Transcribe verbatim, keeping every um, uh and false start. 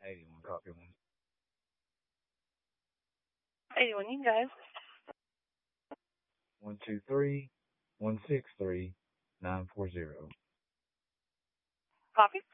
eighty-one, copy one. eighty-one, you can go. One two three one six three nine four zero. Copy.